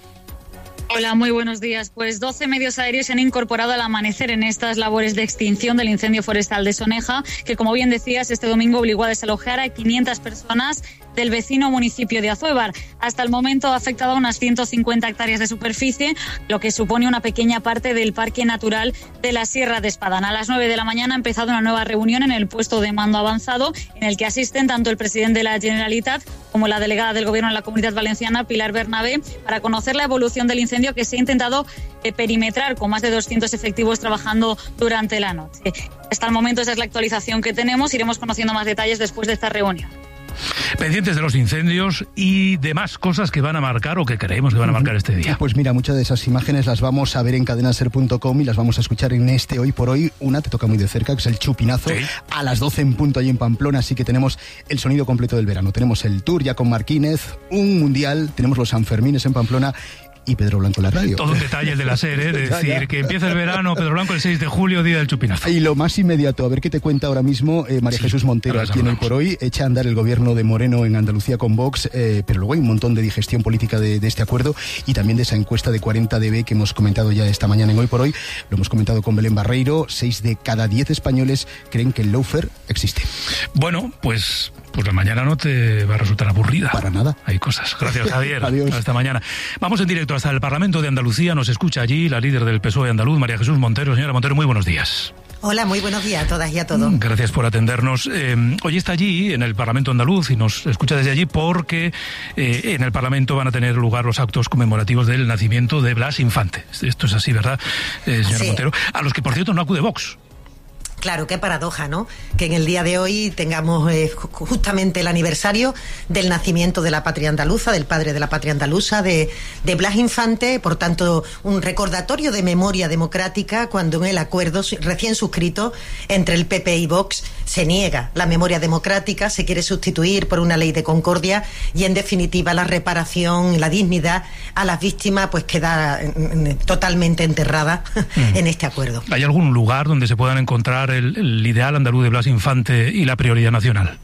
Hola, muy buenos días. Pues 12 medios aéreos se han incorporado al amanecer en estas labores de extinción del incendio forestal de Soneja, que, como bien decías, este domingo obligó a desalojar a 500 personas del vecino municipio de Azuévar. Hasta el momento ha afectado a unas 150 hectáreas de superficie, lo que supone una pequeña parte del Parque Natural de la Sierra de Espadán. A las 9 de la mañana ha empezado una nueva reunión en el puesto de mando avanzado, en el que asisten tanto el presidente de la Generalitat como la delegada del Gobierno en la Comunidad Valenciana, Pilar Bernabé, para conocer la evolución del incendio que se ha intentado perimetrar con más de 200 efectivos trabajando durante la noche. Hasta el momento esa es la actualización que tenemos. Iremos conociendo más detalles después de esta reunión. Pendientes de los incendios y demás cosas que van a marcar o que creemos que van a marcar este día. Pues mira, muchas de esas imágenes las vamos a ver en cadenaser.com y las vamos a escuchar en este Hoy por Hoy. Una te toca muy de cerca, que es el chupinazo, ¿sí? A las 12 en punto ahí en Pamplona, así que tenemos el sonido completo del verano. Tenemos el tour ya con Marquínez, un mundial, tenemos los Sanfermines en Pamplona y Pedro Blanco en la radio. Todo un detalle de la serie, de decir que empieza el verano, Pedro Blanco el 6 de julio, día del chupinazo. Y lo más inmediato, a ver qué te cuenta ahora mismo María Jesús Montero, aquí en Hoy por Hoy. Echa a andar el gobierno de Moreno en Andalucía con Vox, pero luego hay un montón de digestión política de este acuerdo y también de esa encuesta de 40DB que hemos comentado ya esta mañana en Hoy por Hoy. Lo hemos comentado con Belén Barreiro. 6 de cada 10 españoles creen que el lawfare existe. Bueno, pues la mañana no te va a resultar aburrida. Para nada. Hay cosas. Gracias, Javier. Adiós. Hasta mañana. Vamos en directo hasta el Parlamento de Andalucía. Nos escucha allí la líder del PSOE andaluz, María Jesús Montero. Señora Montero, muy buenos días. Hola, muy buenos días a todas y a todos. Gracias por atendernos. Hoy está allí, en el Parlamento andaluz, y nos escucha desde allí porque en el Parlamento van a tener lugar los actos conmemorativos del nacimiento de Blas Infante. Esto es así, ¿verdad, señora Montero? A los que, por cierto, no acude Vox. Claro, qué paradoja, ¿no? Que en el día de hoy tengamos justamente el aniversario del nacimiento de la patria andaluza, del padre de la patria andaluza, de Blas Infante, por tanto, un recordatorio de memoria democrática cuando en el acuerdo recién suscrito entre el PP y Vox se niega la memoria democrática, se quiere sustituir por una ley de concordia y, en definitiva, la reparación, la dignidad a las víctimas, pues queda totalmente enterrada en este acuerdo. ¿Hay algún lugar donde se puedan encontrar el ideal andaluz de Blas Infante y la prioridad nacional?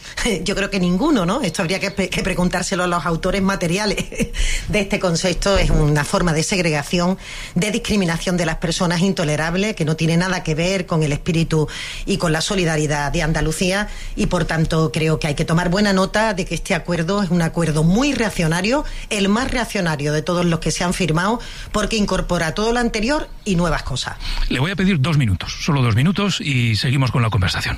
Yo creo que ninguno, ¿no? Esto habría que preguntárselo a los autores materiales de este concepto. Es una forma de segregación, de discriminación de las personas intolerable, que no tiene nada que ver con el espíritu y con la solidaridad de Andalucía, y por tanto creo que hay que tomar buena nota de que este acuerdo es un acuerdo muy reaccionario, el más reaccionario de todos los que se han firmado, porque incorpora todo lo anterior y nuevas cosas. Le voy a pedir 2 minutos, solo 2 minutos, y seguimos con la conversación.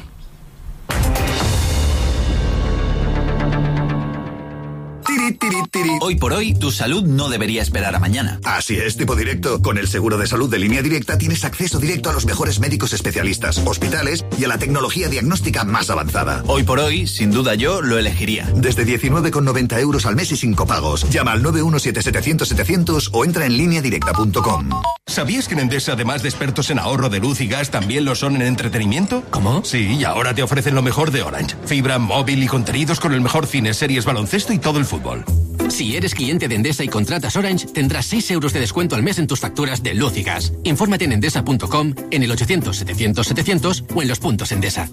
Hoy por hoy, tu salud no debería esperar a mañana. Así es, tipo directo. Con el seguro de salud de Línea Directa tienes acceso directo a los mejores médicos especialistas, hospitales y a la tecnología diagnóstica más avanzada. Hoy por hoy, sin duda yo lo elegiría. Desde 19,90 euros al mes y sin copagos. Llama al 917-700-700 o entra en lineadirecta.com. ¿Sabías que en Endesa, además de expertos en ahorro de luz y gas, también lo son en entretenimiento? ¿Cómo? Sí, y ahora te ofrecen lo mejor de Orange. Fibra, móvil y contenidos con el mejor cine, series, baloncesto y todo el fútbol. Si eres cliente de Endesa y contratas Orange, tendrás 6 euros de descuento al mes en tus facturas de luz y gas. Infórmate en endesa.com, en el 800-700-700 o en los puntos Endesa.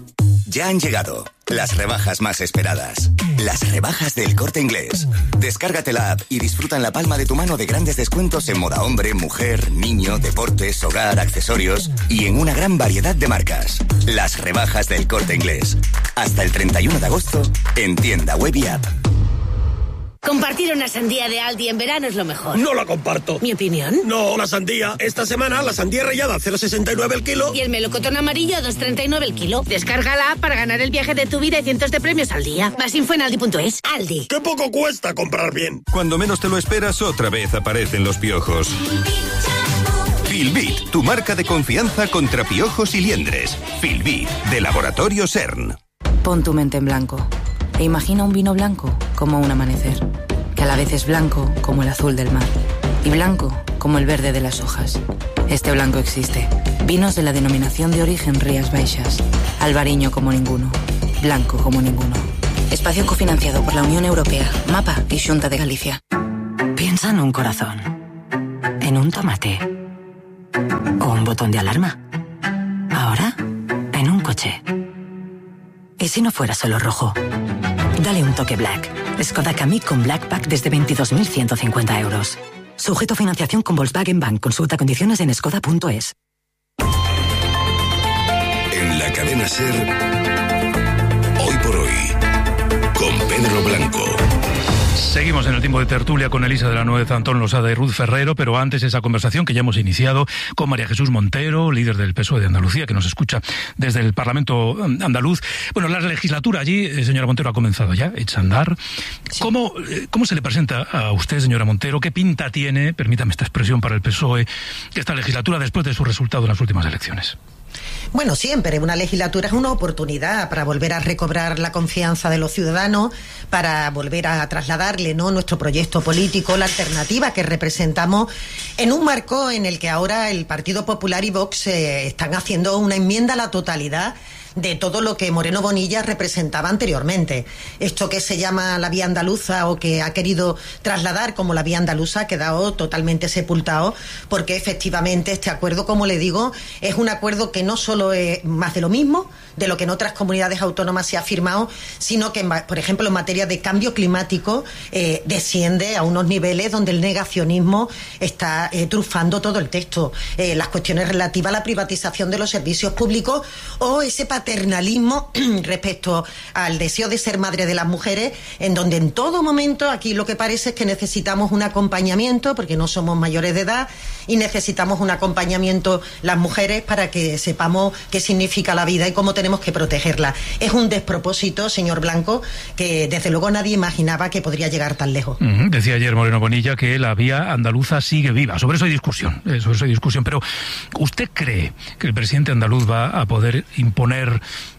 Ya han llegado las rebajas más esperadas. Las rebajas del Corte Inglés. Descárgate la app y disfruta en la palma de tu mano de grandes descuentos en moda hombre, mujer, niño, deportes, hogar, accesorios y en una gran variedad de marcas. Las rebajas del Corte Inglés. Hasta el 31 de agosto en tienda web y app. Compartir una sandía de Aldi en verano es lo mejor. No la comparto. ¿Mi opinión? No, la sandía. Esta semana la sandía rallada a 0,69 el kilo. Y el melocotón amarillo a 2,39 el kilo. Descárgala para ganar el viaje de tu vida y cientos de premios al día. Más info en aldi.es. Aldi. ¡Qué poco cuesta comprar bien! Cuando menos te lo esperas, otra vez aparecen los piojos. Filbit, tu marca de confianza contra piojos y liendres. Filbit, de Laboratorio CERN. Pon tu mente en blanco e imagina un vino blanco como un amanecer, que a la vez es blanco como el azul del mar y blanco como el verde de las hojas. Este blanco existe. Vinos de la denominación de origen Rías Baixas. Albariño como ninguno. Blanco como ninguno. Espacio cofinanciado por la Unión Europea, MAPA y Xunta de Galicia. Piensa en un corazón, en un tomate o un botón de alarma. Ahora, en un coche. ¿Y si no fuera solo rojo? Dale un toque Black. Skoda Kamiq con Black Pack desde 22.150 euros. Sujeto a financiación con Volkswagen Bank. Consulta condiciones en skoda.es. En la cadena SER, hoy por hoy, con Pedro Blanco. Seguimos en el tiempo de tertulia con Elisa de la Nuez, Antón Losada y Ruth Ferrero, pero antes esa conversación que ya hemos iniciado con María Jesús Montero, líder del PSOE de Andalucía, que nos escucha desde el Parlamento andaluz. Bueno, la legislatura allí, señora Montero, ha comenzado ya, echa a andar. Sí. ¿Cómo se le presenta a usted, señora Montero? ¿Qué pinta tiene, permítame esta expresión, para el PSOE, esta legislatura después de su resultado en las últimas elecciones? Bueno, siempre una legislatura es una oportunidad para volver a recobrar la confianza de los ciudadanos, para volver a trasladarle, ¿no?, nuestro proyecto político, la alternativa que representamos, en un marco en el que ahora el Partido Popular y Vox están haciendo una enmienda a la totalidad de todo lo que Moreno Bonilla representaba anteriormente. Esto que se llama la vía andaluza, o que ha querido trasladar como la vía andaluza, ha quedado totalmente sepultado, porque efectivamente este acuerdo, como le digo, es un acuerdo que no solo es más de lo mismo, de lo que en otras comunidades autónomas se ha firmado, sino que, por ejemplo, en materia de cambio climático, desciende a unos niveles donde el negacionismo está trufando todo el texto. Las cuestiones relativas a la privatización de los servicios públicos, o ese paternalismo respecto al deseo de ser madre de las mujeres, en donde en todo momento aquí lo que parece es que necesitamos un acompañamiento, porque no somos mayores de edad, y necesitamos un acompañamiento las mujeres para que sepamos qué significa la vida y cómo tenemos que protegerla. Es un despropósito, señor Blanco, que desde luego nadie imaginaba que podría llegar tan lejos. Decía ayer Moreno Bonilla que la vía andaluza sigue viva. Sobre eso hay discusión, pero ¿usted cree que el presidente andaluz va a poder imponer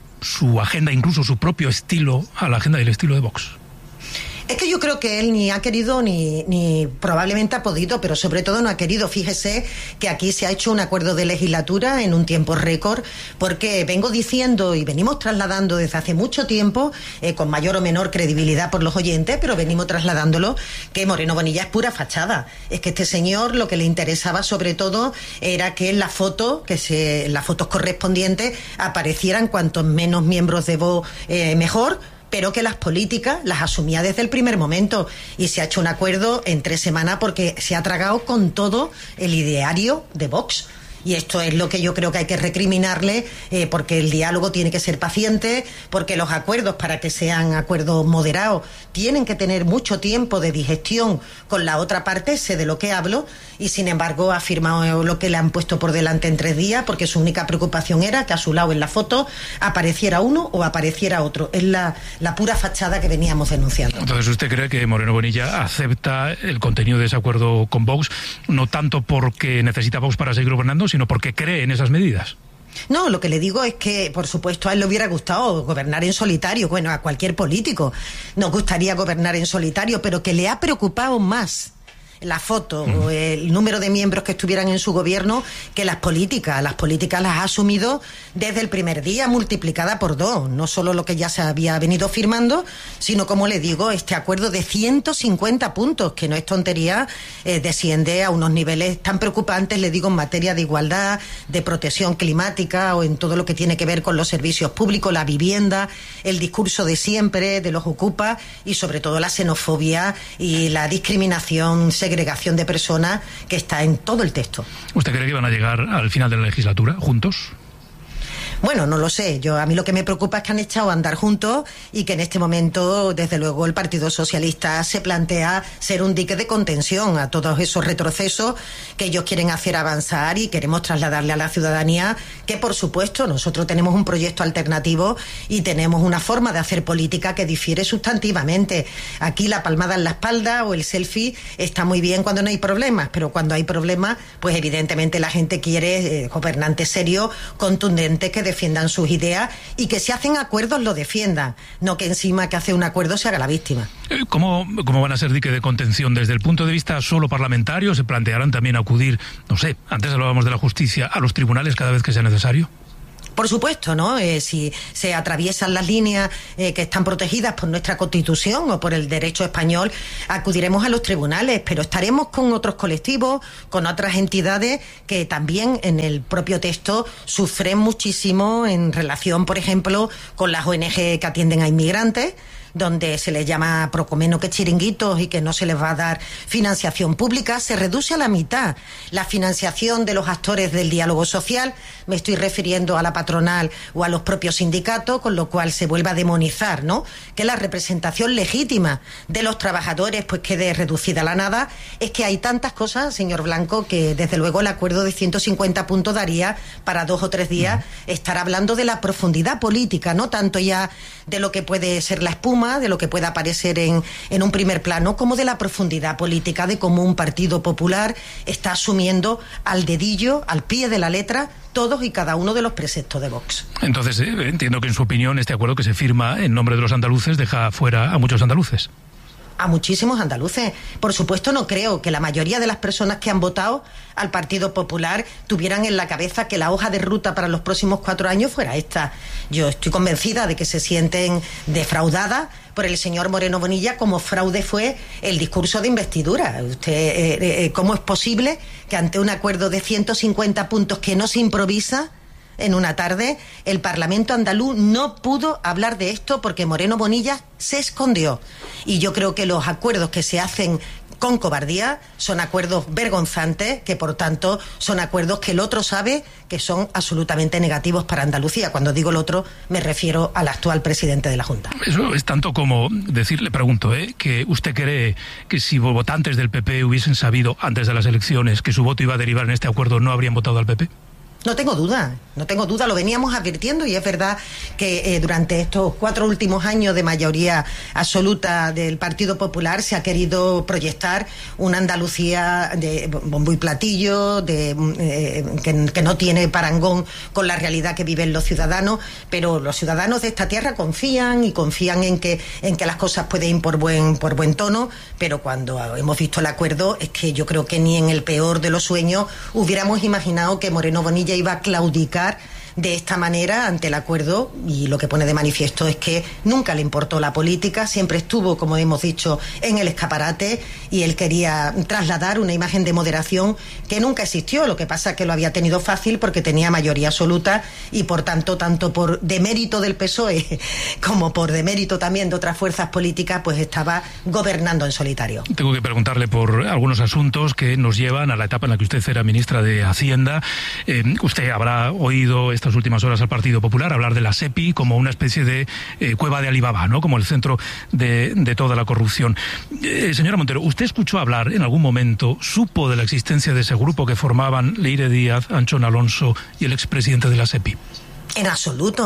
su agenda, incluso su propio estilo, a la agenda del estilo de Vox? Es que yo creo que él ni ha querido ni probablemente ha podido, pero sobre todo no ha querido. Fíjese que aquí se ha hecho un acuerdo de legislatura en un tiempo récord, porque vengo diciendo y venimos trasladando desde hace mucho tiempo, con mayor o menor credibilidad por los oyentes, pero venimos trasladándolo, que Moreno Bonilla es pura fachada. Es que este señor lo que le interesaba sobre todo era que en la foto, en las fotos correspondientes aparecieran cuantos menos miembros de Vox mejor, pero que las políticas las asumía desde el primer momento, y se ha hecho un acuerdo en 3 semanas porque se ha tragado con todo el ideario de Vox. Y esto es lo que yo creo que hay que recriminarle, porque el diálogo tiene que ser paciente, porque los acuerdos, para que sean acuerdos moderados, tienen que tener mucho tiempo de digestión con la otra parte, sé de lo que hablo, y sin embargo ha firmado lo que le han puesto por delante en 3 días, porque su única preocupación era que a su lado en la foto apareciera uno o apareciera otro. Es la pura fachada que veníamos denunciando. Entonces, ¿usted cree que Moreno Bonilla acepta el contenido de ese acuerdo con Vox, no tanto porque necesita Vox para seguir gobernando, sino porque cree en esas medidas? No, lo que le digo es que, por supuesto, a él le hubiera gustado gobernar en solitario. Bueno, a cualquier político nos gustaría gobernar en solitario, pero que le ha preocupado más la foto o el número de miembros que estuvieran en su gobierno que las políticas. Las políticas las ha asumido desde el primer día, multiplicada por 2. No solo lo que ya se había venido firmando, sino, como le digo, este acuerdo de 150 puntos, que no es tontería, desciende a unos niveles tan preocupantes, le digo, en materia de igualdad, de protección climática o en todo lo que tiene que ver con los servicios públicos, la vivienda, el discurso de siempre de los ocupas y sobre todo la xenofobia y la discriminación, segregación de personas que está en todo el texto. ¿Usted cree que van a llegar al final de la legislatura juntos? Bueno, no lo sé. A mí lo que me preocupa es que han echado a andar juntos y que en este momento, desde luego, el Partido Socialista se plantea ser un dique de contención a todos esos retrocesos que ellos quieren hacer avanzar y queremos trasladarle a la ciudadanía que, por supuesto, nosotros tenemos un proyecto alternativo y tenemos una forma de hacer política que difiere sustantivamente. Aquí la palmada en la espalda o el selfie está muy bien cuando no hay problemas, pero cuando hay problemas, pues evidentemente la gente quiere gobernantes serios, contundentes, que defiendan sus ideas y que si hacen acuerdos lo defiendan, no que encima que hace un acuerdo se haga la víctima. ¿Cómo van a ser dique de contención desde el punto de vista solo parlamentario? ¿Se plantearán también acudir, no sé, antes hablábamos de la justicia, a los tribunales cada vez que sea necesario? Por supuesto, ¿no? Si se atraviesan las líneas que están protegidas por nuestra Constitución o por el derecho español, acudiremos a los tribunales, pero estaremos con otros colectivos, con otras entidades que también en el propio texto sufren muchísimo en relación, por ejemplo, con las ONG que atienden a inmigrantes, donde se les llama poco menos que chiringuitos y que no se les va a dar financiación pública. Se reduce a la mitad la financiación de los actores del diálogo social, me estoy refiriendo a la patronal o a los propios sindicatos, con lo cual se vuelve a demonizar, ¿no? Que la representación legítima de los trabajadores pues quede reducida a la nada. Es que hay tantas cosas, señor Blanco, que desde luego el acuerdo de 150 puntos daría para 2 o 3 días estar hablando de la profundidad política, no tanto ya de lo que puede ser la espuma, de lo que pueda aparecer en un primer plano, como de la profundidad política, de cómo un Partido Popular está asumiendo al dedillo, al pie de la letra, todos y cada uno de los preceptos de Vox. Entonces, entiendo que en su opinión este acuerdo que se firma en nombre de los andaluces deja fuera a muchos andaluces. A muchísimos andaluces. Por supuesto, no creo que la mayoría de las personas que han votado al Partido Popular tuvieran en la cabeza que la hoja de ruta para los próximos 4 años fuera esta. Yo estoy convencida de que se sienten defraudadas por el señor Moreno Bonilla, como fraude fue el discurso de investidura. ¿Cómo es posible que ante un acuerdo de 150 puntos que no se improvisa en una tarde, el Parlamento andaluz no pudo hablar de esto porque Moreno Bonilla se escondió? Y yo creo que los acuerdos que se hacen con cobardía son acuerdos vergonzantes, que por tanto son acuerdos que el otro sabe que son absolutamente negativos para Andalucía. Cuando digo el otro, me refiero al actual presidente de la Junta. Eso es tanto como decir, le pregunto, que usted cree que si votantes del PP hubiesen sabido antes de las elecciones que su voto iba a derivar en este acuerdo, ¿no habrían votado al PP? No tengo duda, lo veníamos advirtiendo y es verdad que durante estos 4 últimos años de mayoría absoluta del Partido Popular se ha querido proyectar una Andalucía de bombo y platillo, que no tiene parangón con la realidad que viven los ciudadanos, pero los ciudadanos de esta tierra confían en que las cosas pueden ir por buen tono, pero cuando hemos visto el acuerdo es que yo creo que ni en el peor de los sueños hubiéramos imaginado que Moreno Bonilla iba a claudicar de esta manera ante el acuerdo, y lo que pone de manifiesto es que nunca le importó la política, siempre estuvo, como hemos dicho, en el escaparate, y él quería trasladar una imagen de moderación que nunca existió. Lo que pasa es que lo había tenido fácil porque tenía mayoría absoluta y por tanto por demérito del PSOE como por demérito también de otras fuerzas políticas, pues estaba gobernando en solitario. Tengo que preguntarle por algunos asuntos que nos llevan a la etapa en la que usted era ministra de Hacienda. Usted habrá oído estas últimas horas al Partido Popular hablar de la SEPI como una especie de cueva de Alibaba, ¿no? Como el centro de toda la corrupción. Señora Montero, ¿usted escuchó hablar en algún momento, supo de la existencia de ese grupo que formaban Leire Díaz, Anchón Alonso y el expresidente de la SEPI? En absoluto.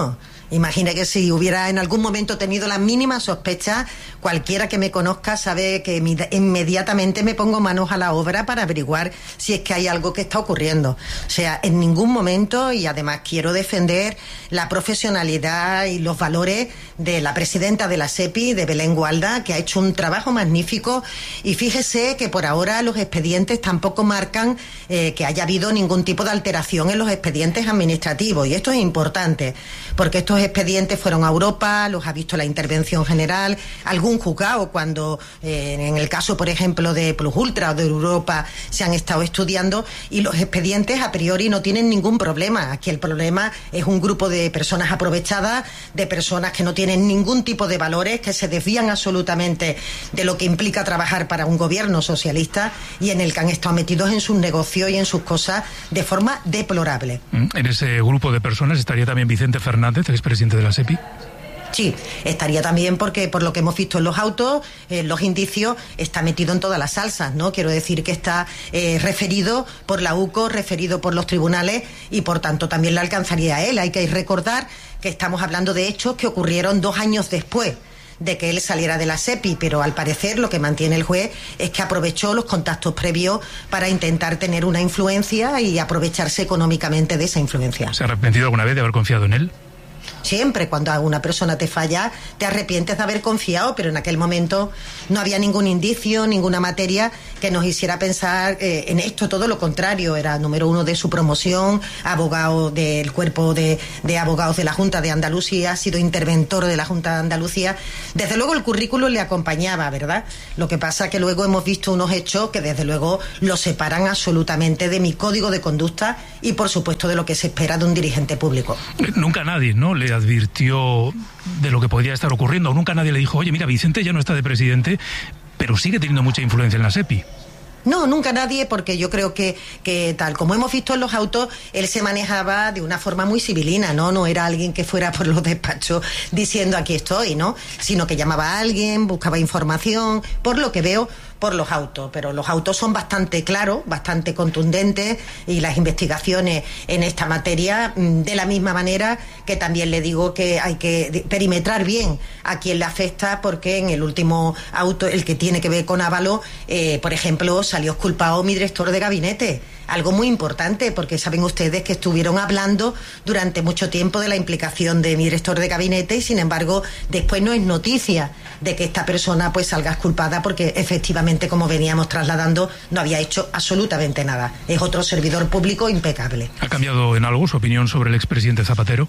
Imagina que si hubiera en algún momento tenido la mínima sospecha, cualquiera que me conozca sabe que inmediatamente me pongo manos a la obra para averiguar si es que hay algo que está ocurriendo. O sea, en ningún momento, y además quiero defender la profesionalidad y los valores de la presidenta de la SEPI, de Belén Gualda, que ha hecho un trabajo magnífico, y fíjese que por ahora los expedientes tampoco marcan que haya habido ningún tipo de alteración en los expedientes administrativos, y esto es importante, porque estos expedientes fueron a Europa, los ha visto la intervención general, algún juzgado cuando en el caso, por ejemplo, de Plus Ultra o de Europa se han estado estudiando, y los expedientes a priori no tienen ningún problema. Aquí el problema es un grupo de personas aprovechadas, de personas que no tienen ningún tipo de valores, que se desvían absolutamente de lo que implica trabajar para un gobierno socialista, y en el que han estado metidos en sus negocios y en sus cosas de forma deplorable. En ese grupo de personas estaría también Vicente Fernández, expresidente de la SEPI. Sí, estaría también porque por lo que hemos visto en los autos, los indicios, está metido en todas las salsas, ¿no? Quiero decir que está referido por la UCO, referido por los tribunales, y por tanto también le alcanzaría a él. Hay que recordar que estamos hablando de hechos que ocurrieron 2 años después de que él saliera de la SEPI, pero al parecer lo que mantiene el juez es que aprovechó los contactos previos para intentar tener una influencia y aprovecharse económicamente de esa influencia. ¿Se ha arrepentido alguna vez de haber confiado en él? Siempre, cuando alguna persona te falla, te arrepientes de haber confiado, pero en aquel momento no había ningún indicio, ninguna materia que nos hiciera pensar en esto, todo lo contrario. Era número 1 de su promoción, abogado del cuerpo de abogados de la Junta de Andalucía, ha sido interventor de la Junta de Andalucía. Desde luego el currículum le acompañaba, ¿verdad? Lo que pasa que luego hemos visto unos hechos que desde luego lo separan absolutamente de mi código de conducta y por supuesto de lo que se espera de un dirigente público. Nunca nadie, ¿no?, le advirtió de lo que podría estar ocurriendo. Nunca nadie le dijo, oye, mira, Vicente ya no está de presidente, pero sigue teniendo mucha influencia en la SEPI. No, nunca nadie, porque yo creo que tal como hemos visto en los autos, él se manejaba de una forma muy civilina, ¿no? No era alguien que fuera por los despachos diciendo aquí estoy, ¿no? Sino que llamaba a alguien, buscaba información, por lo que veo, por los autos. Pero los autos son bastante claros, bastante contundentes, y las investigaciones en esta materia, de la misma manera que también le digo que hay que perimetrar bien a quien le afecta, porque en el último auto, el que tiene que ver con Ábalos, por ejemplo, salió exculpado mi director de gabinete. Algo muy importante, porque saben ustedes que estuvieron hablando durante mucho tiempo de la implicación de mi director de gabinete, y sin embargo después no es noticia de que esta persona pues salga exculpada, porque efectivamente, como veníamos trasladando, no había hecho absolutamente nada. Es otro servidor público impecable. ¿Ha cambiado en algo su opinión sobre el expresidente Zapatero?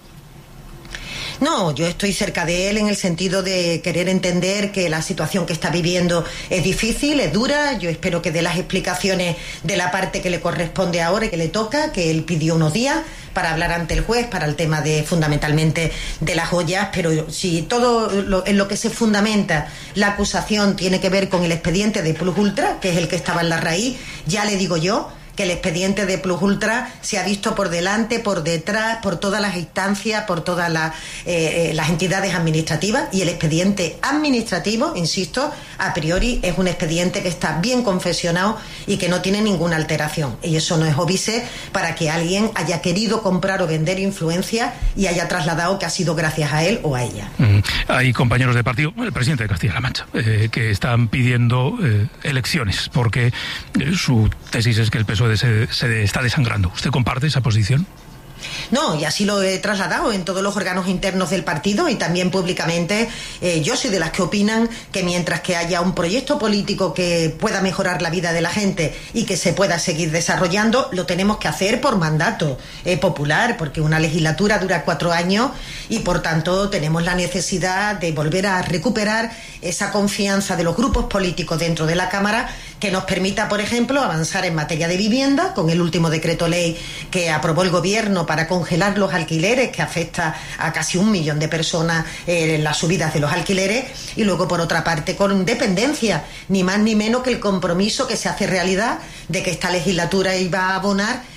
No, yo estoy cerca de él en el sentido de querer entender que la situación que está viviendo es difícil, es dura. Yo espero que dé las explicaciones de la parte que le corresponde ahora y que le toca, que él pidió unos días para hablar ante el juez para el tema de fundamentalmente de las joyas, pero si todo en lo que se fundamenta la acusación tiene que ver con el expediente de Plus Ultra, que es el que estaba en la raíz, ya le digo yo que el expediente de Plus Ultra se ha visto por delante, por detrás, por todas las instancias, por todas las entidades administrativas, y el expediente administrativo, insisto, a priori es un expediente que está bien confeccionado y que no tiene ninguna alteración. Y eso no es óbice para que alguien haya querido comprar o vender influencia y haya trasladado que ha sido gracias a él o a ella. Hay compañeros de partido, el presidente de Castilla-La Mancha, que están pidiendo elecciones, porque su tesis es que el PSOE se está desangrando. ¿Usted comparte esa posición? No, y así lo he trasladado en todos los órganos internos del partido y también públicamente. Yo soy de las que opinan que mientras que haya un proyecto político que pueda mejorar la vida de la gente y que se pueda seguir desarrollando, lo tenemos que hacer por mandato popular, porque una legislatura dura 4 años y por tanto tenemos la necesidad de volver a recuperar esa confianza de los grupos políticos dentro de la Cámara, que nos permita, por ejemplo, avanzar en materia de vivienda con el último decreto ley que aprobó el Gobierno para congelar los alquileres, que afecta a casi 1 millón de personas las subidas de los alquileres, y luego por otra parte con dependencia, ni más ni menos que el compromiso que se hace realidad de que esta legislatura iba a abonar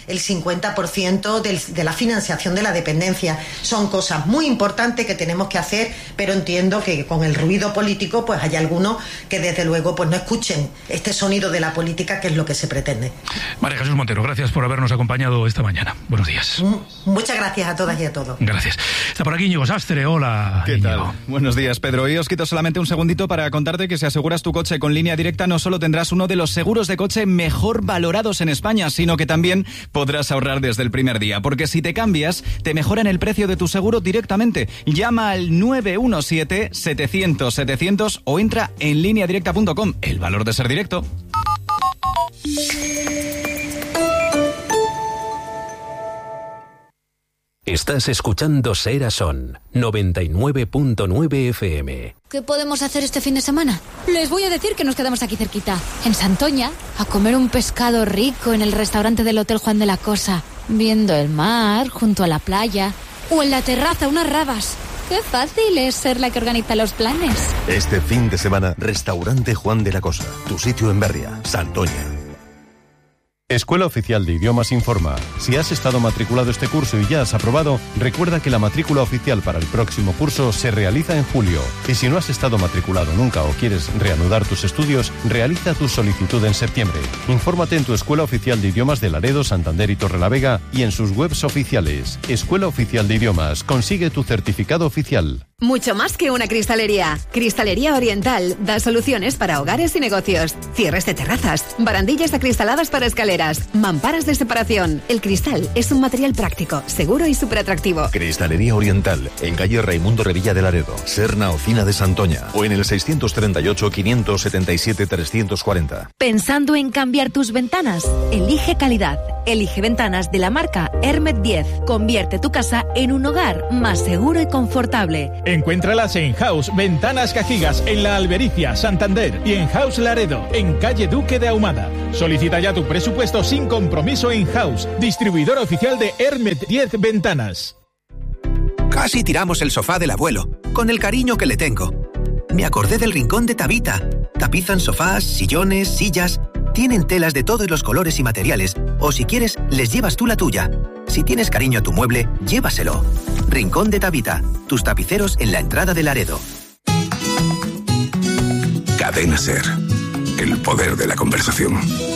el 50% de la financiación de la dependencia. Son cosas muy importantes que tenemos que hacer, pero entiendo que con el ruido político pues hay algunos que desde luego pues no escuchen este sonido de la política, que es lo que se pretende. María Jesús Montero, gracias por habernos acompañado esta mañana. Buenos días. Muchas gracias a todas y a todos. Gracias. Está por aquí Íñigo Sastre. Hola, ¿qué Íñigo? tal? Buenos días, Pedro. Y os quito solamente un segundito para contarte que si aseguras tu coche con Línea Directa no solo tendrás uno de los seguros de coche mejor valorados en España, sino que también podrás ahorrar desde el primer día, porque si te cambias, te mejoran el precio de tu seguro directamente. Llama al 917-700-700 o entra en lineadirecta.com. El valor de ser directo. Estás escuchando Sera Son 99.9 FM. ¿Qué podemos hacer este fin de semana? Les voy a decir que nos quedamos aquí cerquita, en Santoña, a comer un pescado rico en el restaurante del Hotel Juan de la Cosa, viendo el mar junto a la playa, o en la terraza unas rabas. Qué fácil es ser la que organiza los planes. Este fin de semana, Restaurante Juan de la Cosa, tu sitio en Berria, Santoña. Escuela Oficial de Idiomas informa. Si has estado matriculado este curso y ya has aprobado, recuerda que la matrícula oficial para el próximo curso se realiza en julio. Y si no has estado matriculado nunca o quieres reanudar tus estudios, realiza tu solicitud en septiembre. Infórmate en tu Escuela Oficial de Idiomas de Laredo, Santander y Torrelavega y en sus webs oficiales. Escuela Oficial de Idiomas. Consigue tu certificado oficial. Mucho más que una cristalería. Cristalería Oriental da soluciones para hogares y negocios. Cierres de terrazas, barandillas acristaladas para escaleras, mamparas de separación. El cristal es un material práctico, seguro y súper atractivo. Cristalería Oriental, en calle Raimundo Revilla de Laredo, Serna Ocina de Santoña, o en el 638-577-340. ¿Pensando en cambiar tus ventanas? Elige calidad. Elige ventanas de la marca Hermet 10. Convierte tu casa en un hogar más seguro y confortable. Encuéntralas en House Ventanas Cajigas, en La Albericia, Santander, y en House Laredo, en calle Duque de Ahumada. Solicita ya tu presupuesto sin compromiso en House, distribuidor oficial de Hermet 10 Ventanas. Casi tiramos el sofá del abuelo, con el cariño que le tengo. Me acordé del rincón de Tabita. Tapizan sofás, sillones, sillas. Tienen telas de todos los colores y materiales, o si quieres, les llevas tú la tuya. Si tienes cariño a tu mueble, llévaselo. Rincón de Tabita, tus tapiceros en la entrada de Laredo. Cadena Ser, el poder de la conversación.